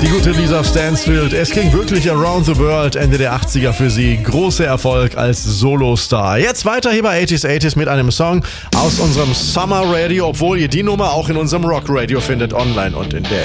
Die gute Lisa Stansfield. Es ging wirklich around the world. Ende der 80er für sie. Großer Erfolg als Solostar. Jetzt weiter hier bei 80s mit einem Song aus unserem Summer Radio, obwohl ihr die Nummer auch in unserem Rock Radio findet, online und in der